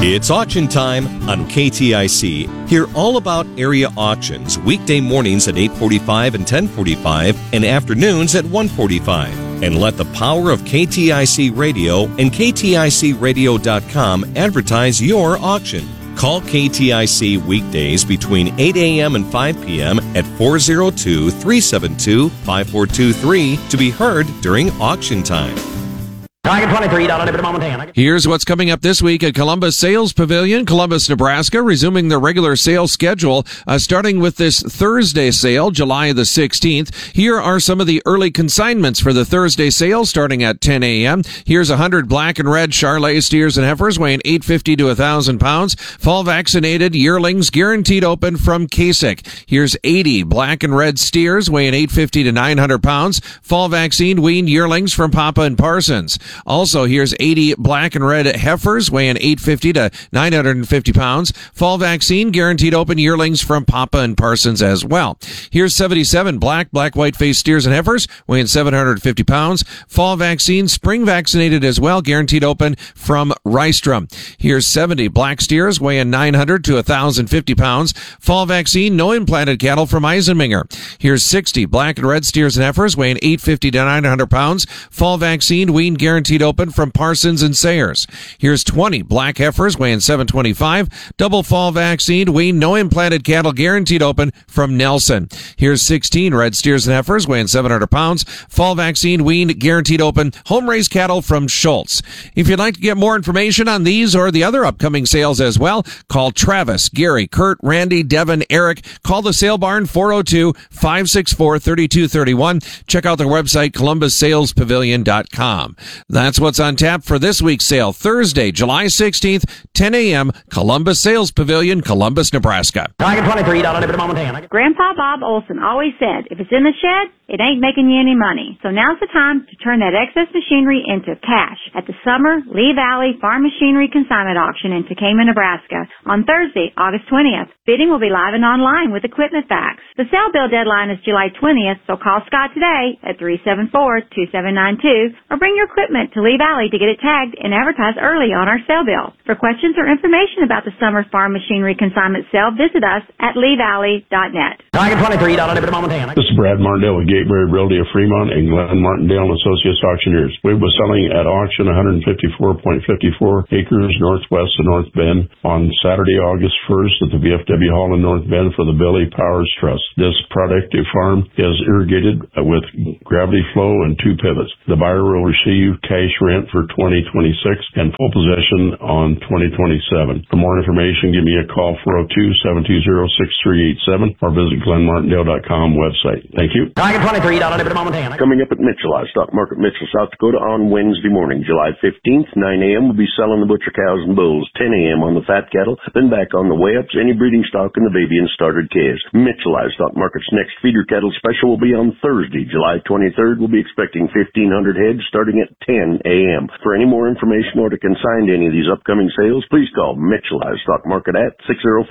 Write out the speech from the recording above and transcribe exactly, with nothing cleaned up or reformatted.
It's auction time on K T I C. Hear all about area auctions weekday mornings at eight forty-five and ten forty-five and afternoons at one forty-five. And let the power of K T I C Radio and K T I C radio dot com advertise your auction. Call K T I C weekdays between eight a.m. and five p.m. at four oh two, three seven two, five four two three to be heard during auction time. Here's what's coming up this week at Columbus Sales Pavilion, Columbus, Nebraska, resuming the regular sales schedule, uh, starting with this Thursday sale, July the sixteenth. Here are some of the early consignments for the Thursday sale, starting at ten a.m. Here's one hundred black and red Charolais steers and heifers weighing eight fifty to one thousand pounds. Fall vaccinated yearlings guaranteed open from Kasich. Here's eighty black and red steers weighing eight fifty to nine hundred pounds. Fall vaccine weaned yearlings from Papa and Parsons. Also, here's eighty black and red heifers weighing eight fifty to nine hundred fifty pounds. Fall vaccine guaranteed open yearlings from Papa and Parsons as well. Here's seventy-seven black, black, white face steers and heifers weighing seven hundred fifty pounds. Fall vaccine spring vaccinated as well, guaranteed open from Rystrom. Here's seventy black steers weighing nine hundred to one thousand fifty pounds. Fall vaccine no implanted cattle from Eisenmenger. Here's sixty black and red steers and heifers weighing eight fifty to nine hundred pounds. Fall vaccine weaned guaranteed open from Parsons and Sayers. Here's twenty black heifers weighing seven twenty-five. Double fall vaccine weaned no implanted cattle guaranteed open from Nelson. Here's sixteen red steers and heifers weighing seven hundred pounds. Fall vaccine weaned guaranteed open home raised cattle from Schultz. If you'd like to get more information on these or the other upcoming sales as well, call Travis, Gary, Kurt, Randy, Devin, Eric. Call the sale barn four oh two, five six four, three two three one. Check out their website columbus sales pavilion dot com. That's what's on tap for this week's sale, Thursday, July sixteenth, ten a.m., Columbus Sales Pavilion, Columbus, Nebraska. Grandpa Bob Olson always said, if it's in the shed, it ain't making you any money. So now's the time to turn that excess machinery into cash at the Summer Lee Valley Farm Machinery Consignment Auction in Tekamah, Nebraska on Thursday, August twentieth. Bidding will be live and online with equipment facts. The sale bill deadline is July twentieth, so call Scott today at three seven four, two seven nine two or bring your equipment to Lee Valley to get it tagged and advertised early on our sale bill. For questions or information about the Summer Farm Machinery Consignment Sale, visit us at lee valley dot net. This is Brad Martindale with Gatebury Realty of Fremont and Glenn Martindale and Associates Auctioneers. We were selling at auction one hundred fifty-four point five four acres northwest of North Bend on Saturday, August first at the V F W Hall in North Bend for the Billy Powers Trust. This productive farm is irrigated with gravity flow and two pivots. The buyer will receive cash rent for twenty twenty-six and full possession on twenty twenty-seven. For more information, give me a call four oh two, seven two zero, six three eight seven or visit glenn martindale dot com website. Thank you. Coming up at Mitchell Livestock Market, Mitchell, South Dakota on Wednesday morning, July fifteenth, nine a.m. We'll be selling the butcher cows and bulls, ten a.m. on the fat cattle, then back on the weigh-ups, any breeding stock, and the baby and started calves. Mitchell Livestock Market's next feeder cattle special will be on Thursday, July twenty-third. We'll be expecting fifteen hundred heads starting at ten a.m. For any more information or to consign to any of these upcoming sales, please call Mitchell Livestock Market at six oh five